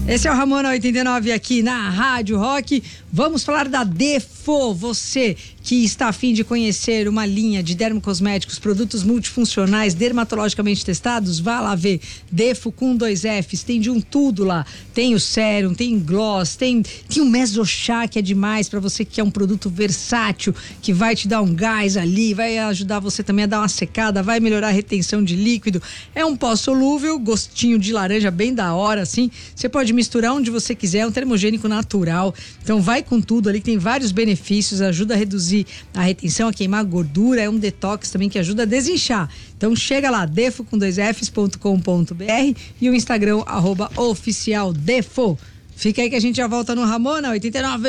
Esse é o Ramona 89 aqui na Rádio Rock. Vamos falar da Defo. Você que está a fim de conhecer uma linha de dermocosméticos, produtos multifuncionais, dermatologicamente testados, vá lá ver. Defo com 2 Fs, tem de um tudo lá. Tem o sérum, tem gloss, tem o mesochá, que é demais para você que quer um produto versátil, que vai te dar um gás ali, vai ajudar você também a dar uma secada, vai melhorar a retenção de líquido. É um pó solúvel, gostinho de laranja bem da hora, assim. Você pode misturar onde você quiser, é um termogênico natural. Então vai com tudo ali, tem vários benefícios, ajuda a reduzir a retenção, a queimar a gordura, é um detox também que ajuda a desinchar. Então chega lá, defo com 2fs.com.br e o Instagram @oficialdefo. Fica aí que a gente já volta no Ramona 89.